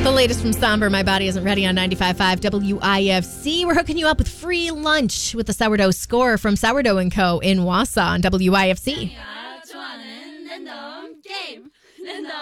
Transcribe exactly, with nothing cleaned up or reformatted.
The latest from Somber, My Body Isn't Ready on ninety-five point five W I F C. We're hooking you up with free lunch with the Sourdough Score from Sourdough and Co. in Wausau on W I F C.